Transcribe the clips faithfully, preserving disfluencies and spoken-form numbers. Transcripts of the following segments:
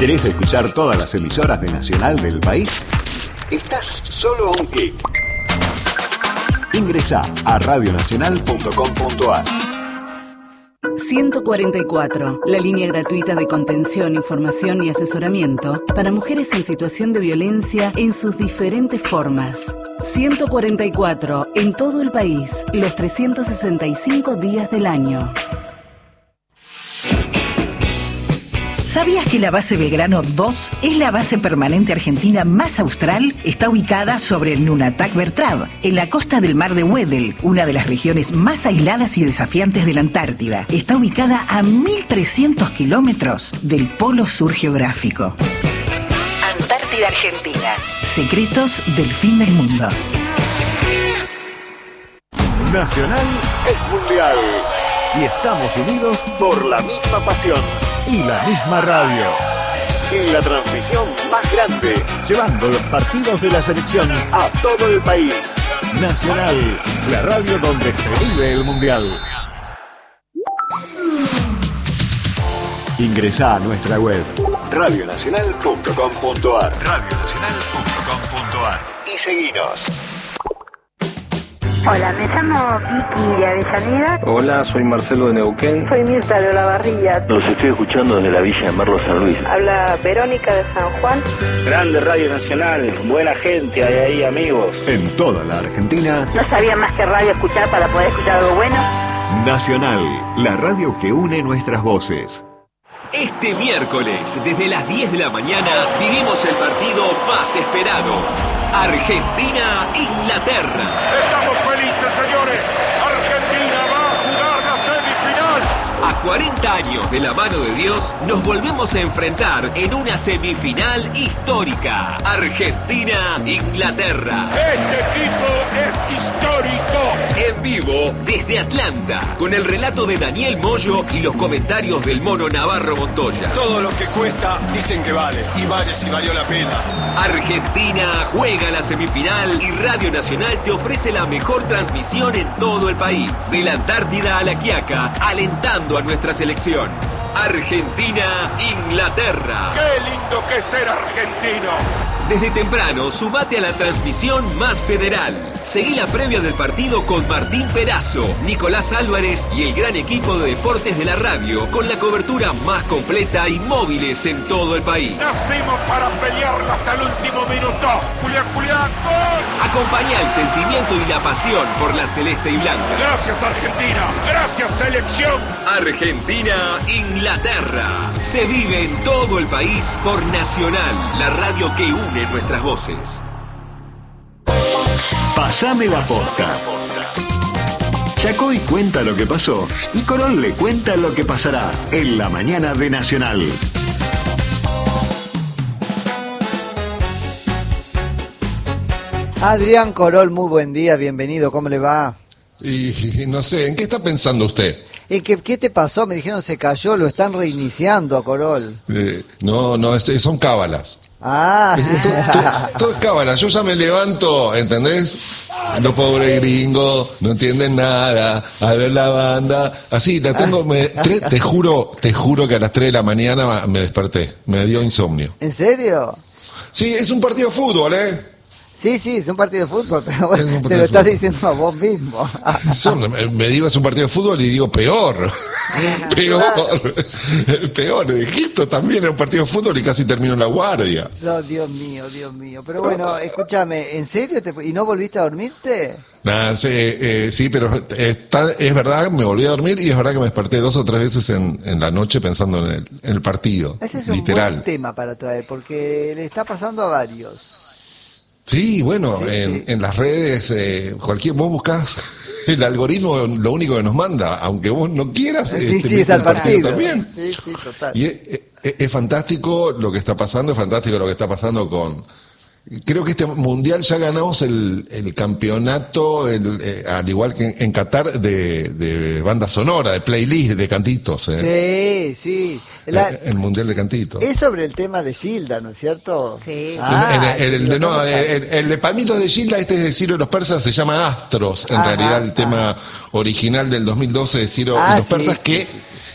¿Querés escuchar todas las emisoras de Nacional del país? Estás solo a un clic. Ingresá a radio nacional punto com punto a r. ciento cuarenta y cuatro, la línea gratuita de contención, información y asesoramiento para mujeres en situación de violencia en sus diferentes formas. ciento cuarenta y cuatro, en todo el país, los trescientos sesenta y cinco días del año. ¿Sabías que la base Belgrano dos es la base permanente argentina más austral? Está ubicada sobre el Nunatak Bertrand, en la costa del mar de Weddell, una de las regiones más aisladas y desafiantes de la Antártida. Está ubicada a mil trescientos kilómetros del polo sur geográfico. Antártida Argentina. Secretos del fin del mundo. Nacional es mundial. Y estamos unidos por la misma pasión. Y la misma radio. En la transmisión más grande, llevando los partidos de la selección a todo el país. Nacional, la radio donde se vive el mundial. Ingresá a nuestra web radio nacional punto com punto a r. radio nacional punto com punto a r y seguinos. Hola, me llamo Vicky de Avellaneda. Hola, soy Marcelo de Neuquén. Soy Mirta de Olavarría. Los estoy escuchando desde la Villa de Merlo, San Luis. Habla Verónica de San Juan. Grande Radio Nacional, buena gente, hay ahí amigos. En toda la Argentina. No sabía más que radio escuchar para poder escuchar algo bueno. Nacional, la radio que une nuestras voces. Este miércoles, desde las diez de la mañana, vivimos el partido más esperado. Argentina-Inglaterra. Estamos felices, señores. Argentina va a jugar la semifinal. A cuarenta años de la mano de Dios, nos volvemos a enfrentar en una semifinal histórica. Argentina-Inglaterra. Este equipo es histórico. En vivo desde Atlanta, con el relato de Daniel Moyo y los comentarios del mono Navarro Montoya. Todo lo que cuesta dicen que vale, y vale si valió la pena. Argentina juega la semifinal y Radio Nacional te ofrece la mejor transmisión en todo el país. De la Antártida a la Quiaca, alentando a nuestra selección. Argentina-Inglaterra. ¡Qué lindo que es ser argentino! Desde temprano, sumate a la transmisión más federal. Seguí la previa del partido con Martín Perazo, Nicolás Álvarez y el gran equipo de deportes de la radio, con la cobertura más completa y móviles en todo el país. Nacimos para pelearla hasta el último minuto. Julián, Julián, ¡gol! Acompañá el sentimiento y la pasión por la celeste y blanca. Gracias, Argentina. Gracias, selección. Argentina-Inglaterra. Se vive en todo el país por Nacional, la radio que une nuestras voces. Pasame la posta. Chacoy cuenta lo que pasó y Corol le cuenta lo que pasará en la mañana de Nacional. Adrián Corol, muy buen día, bienvenido, ¿cómo le va? Y, y no sé, ¿en qué está pensando usted? ¿En qué, qué te pasó? Me dijeron se cayó, lo están reiniciando a Corol. Eh, no, no, es, son cábalas. Ah, todo, todo, todo es cábala. Yo ya me levanto, ¿entendés? Los pobres gringos no entienden nada. A ver la banda. Así, la tengo. Me, tre, te juro, te juro que a las tres de la mañana me desperté. Me dio insomnio. ¿En serio? Sí, es un partido de fútbol, ¿eh? Sí, sí, es un partido de fútbol, pero bueno, te lo estás diciendo a vos mismo. Yo me digo es un partido de fútbol y digo peor. Peor. Peor. Egipto también era un partido de fútbol y casi terminó la guardia. No, Dios mío, Dios mío. Pero bueno, escúchame, ¿en serio? Te, ¿Y no volviste a dormirte? Nah, sí, eh, sí, pero está, es verdad, me volví a dormir y es verdad que me desperté dos o tres veces en, en la noche pensando en el, en el partido. Ese es literal. Un buen tema para traer, porque le está pasando a varios. Sí, bueno, sí, en, sí. en las redes, eh, cualquier vos buscás, el algoritmo lo único que nos manda, aunque vos no quieras, sí, este, sí, es al partido. También. Sí, sí, total. Y es, es, es fantástico lo que está pasando, es fantástico lo que está pasando con... Creo que este mundial ya ganamos el, el campeonato, el, eh, al igual que en, en Qatar, de, de banda sonora, de playlist, de cantitos. Eh. Sí, sí. La, el, el mundial de cantitos. Es sobre el tema de Gilda, ¿no es cierto? Sí. Ah, el, el, el, de, no, el, el de Palmitos de Gilda, este es de Ciro de los Persas, se llama Astros. En ajá, realidad el tema ajá. original del dos mil doce de Ciro ah, y los sí, Persas, sí, que... Sí, sí.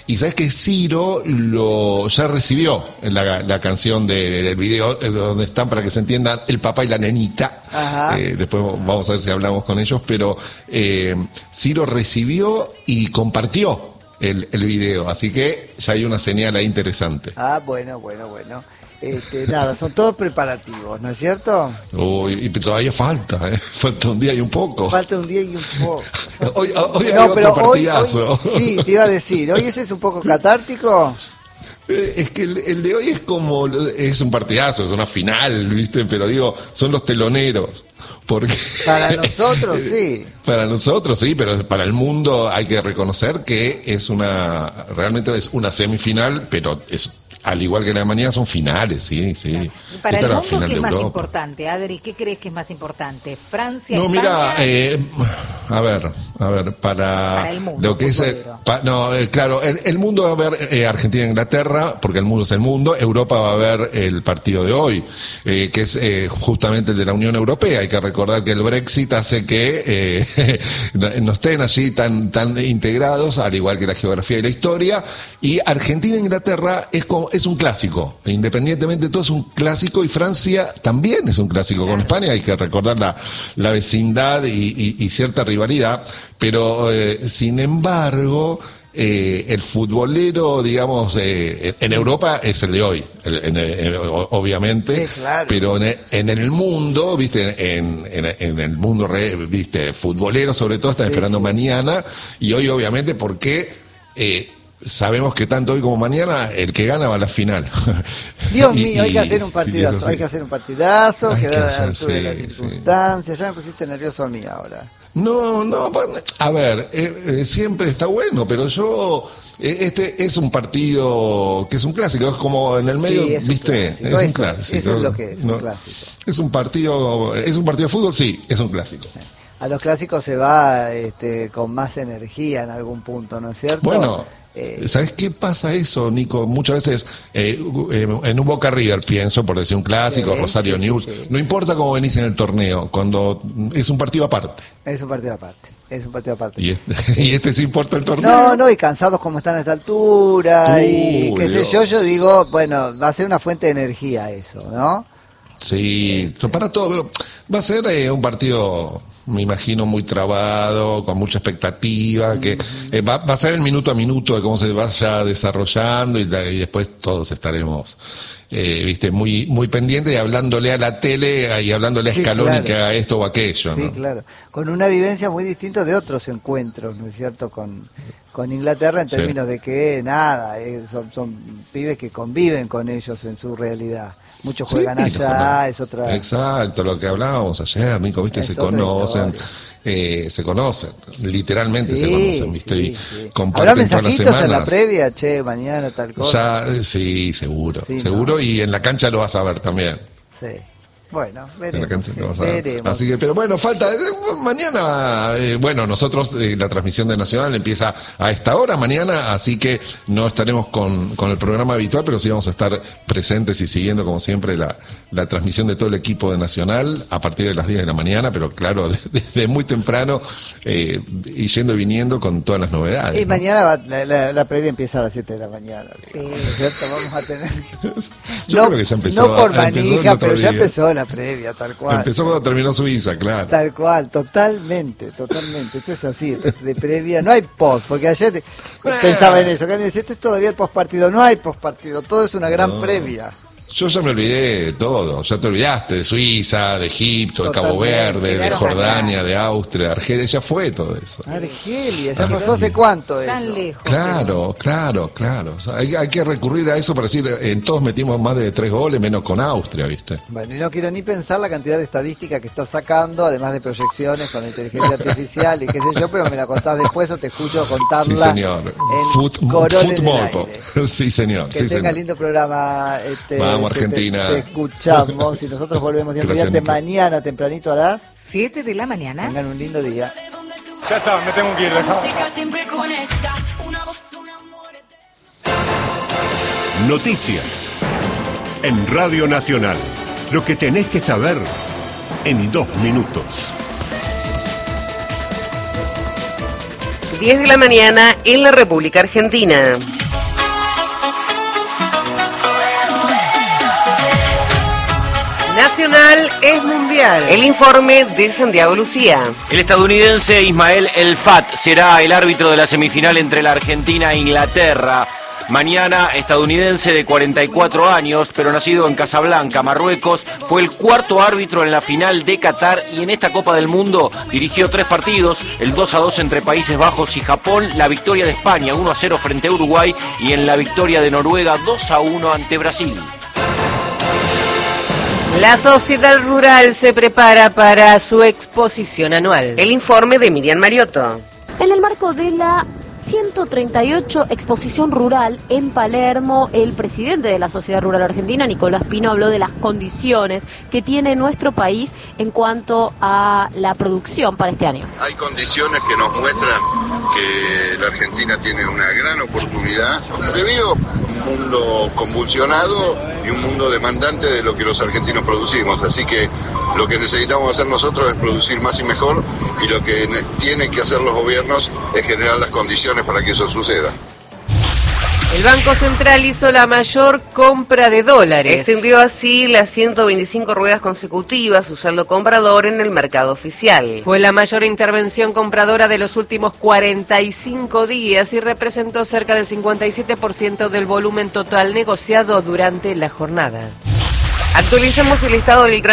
Y sabes que Ciro lo ya recibió la, la canción de, del video, donde están, para que se entiendan, el papá y la nenita. Eh, después vamos a ver si hablamos con ellos, pero eh, Ciro recibió y compartió el, el video, así que ya hay una señal ahí interesante. Ah, bueno, bueno, bueno. Este, nada, son todos preparativos, ¿no es cierto? Uy, y todavía falta, ¿eh? Falta un día y un poco. Falta un día y un poco. hoy hoy no, hay pero otro partidazo. Hoy, hoy, sí, te iba a decir, hoy ese es un poco catártico. Eh, es que el, el de hoy es como, es un partidazo, es una final, ¿viste? Pero digo, son los teloneros. Porque para nosotros sí. Para nosotros sí, pero para el mundo hay que reconocer que es una, realmente es una semifinal, pero es, al igual que la de mañana, son finales, sí, sí. Y para Esta el mundo, ¿qué es más Europa. importante? Adri, ¿qué crees que es más importante? ¿Francia, No, España? mira, eh, a ver, a ver, para, Para el mundo, lo que es, eh, pa, no, eh, claro, el, el mundo va a ver eh, Argentina e Inglaterra, porque el mundo es el mundo. Europa va a ver el partido de hoy, eh, que es eh, justamente el de la Unión Europea. Hay que recordar que el Brexit hace que eh, no estén allí tan, tan integrados, al igual que la geografía y la historia. Y Argentina e Inglaterra es como, es un clásico, independientemente de todo es un clásico, y Francia también es un clásico con España. Hay que recordar la, la vecindad y, y, y cierta rivalidad, pero eh, sin embargo eh, el futbolero, digamos, eh, en Europa es el de hoy, el, en, en, obviamente, sí, claro. Pero en, en el mundo, viste, en, en, en el mundo, re, viste, futbolero sobre todo, están sí, esperando sí. mañana, y hoy obviamente porque eh, sabemos que tanto hoy como mañana el que gana va a la final. Dios y, mío, hay y, que hacer un partidazo, hay que hacer un partidazo, hay quedar que hacer, a la altura sí, de las circunstancias. Sí. Ya me pusiste nervioso a mí ahora. No, no, a ver, eh, eh, siempre está bueno, pero yo, eh, este es un partido que es un clásico, es como en el medio, sí, es ¿viste? Clásico, es un eso, clásico. Eso es lo que es, no, un clásico. Es un partido, es un partido de fútbol, sí, es un clásico. A los clásicos se va este, con más energía en algún punto, ¿no es cierto? Bueno, ¿sabes qué pasa eso, Nico? Muchas veces eh, en un Boca River, pienso, por decir un clásico, sí, Rosario sí, News, sí, sí. No importa cómo venís en el torneo, cuando es un partido aparte. Es un partido aparte, es un partido aparte. ¿Y este, ¿y este sí importa el torneo? No, no, y cansados como están a esta altura, uh, y qué Dios. sé yo, yo digo, bueno, va a ser una fuente de energía eso, ¿no? Sí, para todo, va a ser eh, un partido, me imagino, muy trabado, con mucha expectativa, que eh, va, va a ser el minuto a minuto de cómo se vaya desarrollando, y, y después todos estaremos, eh, viste, muy muy pendientes y hablándole a la tele y hablándole a sí, Scaloni claro. que haga esto o aquello, sí, ¿no? Claro, con una vivencia muy distinta de otros encuentros, ¿no es cierto?, con, con Inglaterra, en términos sí. de que, nada, eh, son, son pibes que conviven con ellos en su realidad. Muchos juegan sí, allá, no, es otra... Exacto, lo que hablábamos ayer, Nico, viste, es se conocen, eh, se conocen, literalmente sí, se conocen, viste, sí, y sí. comparten ¿Habrá todas las semanas. mensajitos en la previa, che, mañana tal cosa? Ya, sí, seguro, sí, seguro, ¿no? Y en la cancha lo vas a ver también. Sí. Bueno, veremos, en la cancha sí, lo vas a ver. veremos. Así que, pero bueno, falta, eh, mañana, eh, bueno, nosotros, eh, la transmisión de Nacional empieza a esta hora mañana, así que no estaremos con, con el programa habitual, pero sí vamos a estar presentes y siguiendo, como siempre, la, la transmisión de todo el equipo de Nacional a partir de las diez de la mañana, pero claro, desde muy temprano, eh, y yendo y viniendo con todas las novedades. Y ¿no? mañana va, la, la, la previa empieza a las siete de la mañana. Sí. ¿Cierto? Vamos a tener... Yo no, creo que ya empezó. No por manija, pero día. ya empezó la previa, tal cual. Empezó cuando terminó Suiza, claro. Tal cual, totalmente, totalmente. Esto es así, esto es de previa. No hay post, porque ayer pensaba en eso. Que decía, esto es todavía el post partido. No hay post partido, todo es una gran no. previa. Yo ya me olvidé de todo, ya te olvidaste de Suiza, de Egipto, de Cabo Verde, de Jordania, de Austria, de Argelia, ya fue todo eso. Argelia, ya pasó hace cuánto eso. Tan lejos. Claro, claro, claro. O sea, hay, hay que recurrir a eso para decir, en todos metimos más de tres goles, menos con Austria, ¿viste? Bueno, y no quiero ni pensar la cantidad de estadísticas que estás sacando, además de proyecciones con inteligencia artificial y qué sé yo, pero me la contás después o te escucho contarla. Sí, señor. Fútbol. Sí, señor. Que sí, tenga señor. lindo programa. Este, Vamos, Argentina. Te, te escuchamos y nosotros volvemos de olvidarte mañana tempranito a las siete de la mañana. Tengan un lindo día. Ya está, me tengo que ir. Noticias en Radio Nacional. Lo que tenés que saber en dos minutos. diez de la mañana en la República Argentina. Nacional es mundial. El informe de Santiago Lucía. El estadounidense Ismael El Fat será el árbitro de la semifinal entre la Argentina e Inglaterra. Mañana, estadounidense de cuarenta y cuatro años, pero nacido en Casablanca, Marruecos, fue el cuarto árbitro en la final de Qatar y en esta Copa del Mundo dirigió tres partidos, el dos a dos entre Países Bajos y Japón, la victoria de España uno a cero frente a Uruguay y en la victoria de Noruega dos a uno ante Brasil. La sociedad rural se prepara para su exposición anual. El informe de Miriam Mariotto. En el marco de la ciento treinta y ocho Exposición Rural en Palermo, el presidente de la Sociedad Rural Argentina, Nicolás Pino, habló de las condiciones que tiene nuestro país en cuanto a la producción para este año. Hay condiciones que nos muestran que la Argentina tiene una gran oportunidad debido a un mundo convulsionado y un mundo demandante de lo que los argentinos producimos. Así que lo que necesitamos hacer nosotros es producir más y mejor, y lo que tienen que hacer los gobiernos es generar las condiciones para que eso suceda. El Banco Central hizo la mayor compra de dólares. Extendió así las ciento veinticinco ruedas consecutivas, su saldo comprador en el mercado oficial. Fue la mayor intervención compradora de los últimos cuarenta y cinco días y representó cerca del cincuenta y siete por ciento del volumen total negociado durante la jornada. Actualizamos el estado del